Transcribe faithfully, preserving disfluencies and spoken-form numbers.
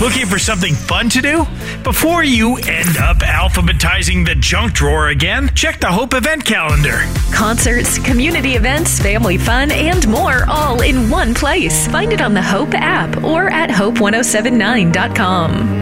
Looking for something fun to do? Before you end up alphabetizing the junk drawer again, check the Hope event calendar. Concerts, community events, family fun, and more all in one place. Find it on the Hope app or at hope ten seventy-nine dot com.